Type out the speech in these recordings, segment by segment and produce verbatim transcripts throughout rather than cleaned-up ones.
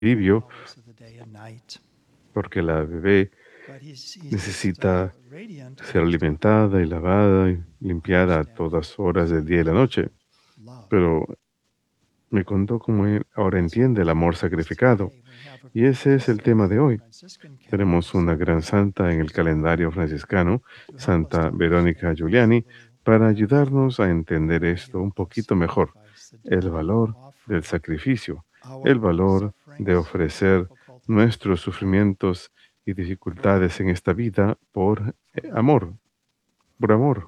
alivio porque la bebé necesita ser alimentada y lavada y limpiada a todas horas del día y la noche. Pero me contó cómo él ahora entiende el amor sacrificado. Y ese es el tema de hoy. Tenemos una gran santa en el calendario franciscano, Santa Verónica Giuliani, para ayudarnos a entender esto un poquito mejor, el valor del sacrificio, el valor de ofrecer nuestros sufrimientos y dificultades en esta vida por eh, amor, por amor.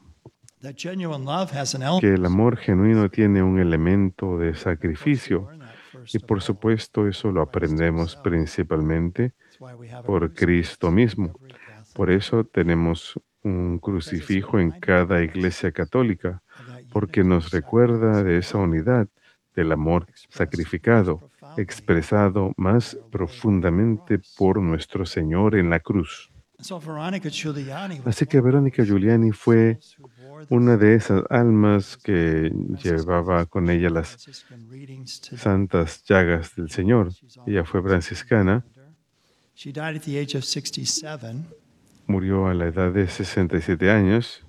Que el amor genuino tiene un elemento de sacrificio y por supuesto eso lo aprendemos principalmente por Cristo mismo. Por eso tenemos un crucifijo en cada iglesia católica, porque nos recuerda de esa unidad del amor sacrificado, expresado más profundamente por nuestro Señor en la cruz. Así que Verónica Giuliani fue una de esas almas que llevaba con ella las santas llagas del Señor. Ella fue franciscana, murió a la edad de sesenta y siete años,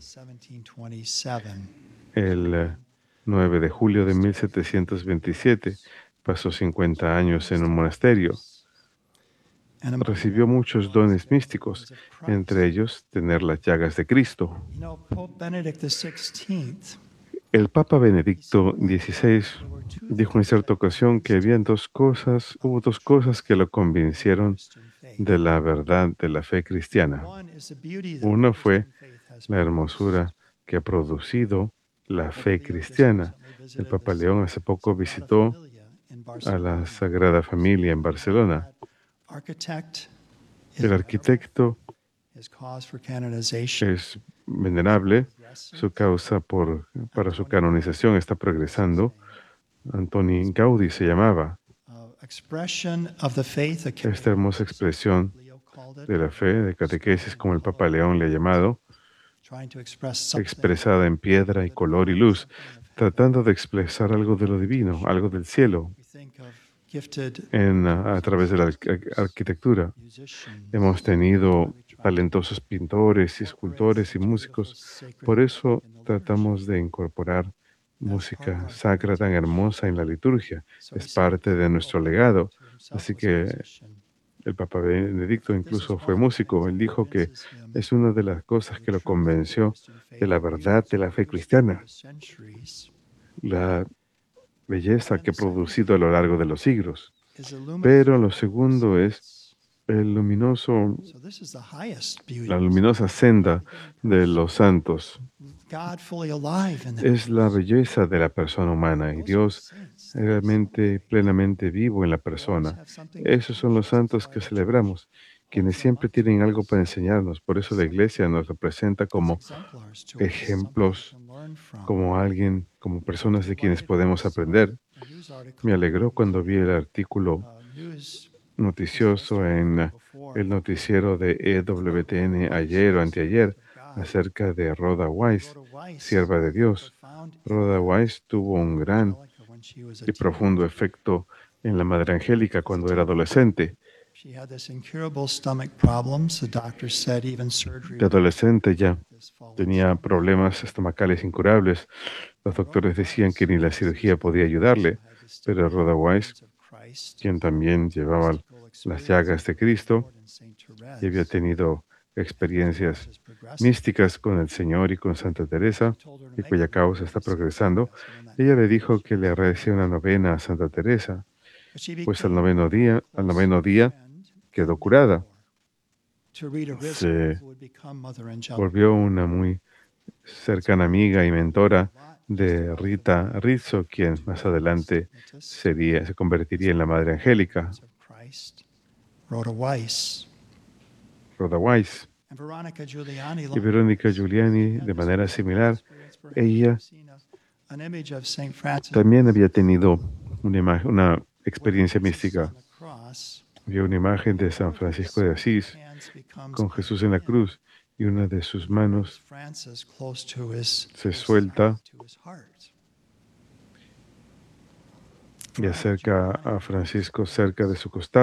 el eh, nueve de julio de mil setecientos veintisiete. Pasó cincuenta años en un monasterio. Recibió muchos dones místicos, entre ellos tener las llagas de Cristo. El Papa Benedicto dieciséis dijo en cierta ocasión que habían dos cosas, hubo dos cosas que lo convencieron de la verdad de la fe cristiana. Una fue la hermosura que ha producido la fe cristiana. El Papa León hace poco visitó a la Sagrada Familia en Barcelona. El arquitecto es venerable, su causa por, para su canonización está progresando. Antoni Gaudí se llamaba. Esta hermosa expresión de la fe, de catequesis, como el Papa León le ha llamado, expresada en piedra y color y luz, tratando de expresar algo de lo divino, algo del cielo, en, a, a través de la arqu- arquitectura. Hemos tenido talentosos pintores y escultores y músicos, por eso tratamos de incorporar música sacra tan hermosa en la liturgia. Es parte de nuestro legado. Así que el Papa Benedicto incluso fue músico. Él dijo que es una de las cosas que lo convenció de la verdad de la fe cristiana, la belleza que ha producido a lo largo de los siglos. Pero lo segundo es el luminoso, la luminosa senda de los santos. Es la belleza de la persona humana y Dios realmente plenamente vivo en la persona. Esos son los santos que celebramos, quienes siempre tienen algo para enseñarnos. Por eso la iglesia nos representa como ejemplos, como alguien, como personas de quienes podemos aprender. Me alegró cuando vi el artículo noticioso en el noticiero de E W T N ayer o anteayer acerca de Rhoda Wise, sierva de Dios. Rhoda Wise tuvo un gran y profundo efecto en la Madre Angélica cuando era adolescente. De adolescente ya tenía problemas estomacales incurables. Los doctores decían que ni la cirugía podía ayudarle, pero Rhoda Wise, quien también llevaba las llagas de Cristo y había tenido experiencias místicas con el Señor y con Santa Teresa, y cuya causa está progresando, ella le dijo que le agradecía una novena a Santa Teresa, pues al noveno día, al noveno día quedó curada. Se volvió una muy cercana amiga y mentora de Rita Rizzo, quien más adelante sería, se convertiría en la Madre Angélica, Rhoda Wise. Y Verónica Giuliani, de manera similar, ella también había tenido una, imagen, una experiencia mística. Vio una imagen de San Francisco de Asís con Jesús en la cruz y una de sus manos se suelta y acerca a Francisco cerca de su costado.